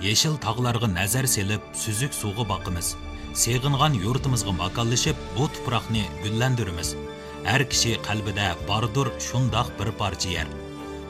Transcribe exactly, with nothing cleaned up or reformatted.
Yeşil tağlarga nazar selip, süzük suğu bakımız. Seğingan yurtimizga makallaşıp, bu tuproqni gullandirimiz. Her kişi qalbida bardur şundaq bir parça yer.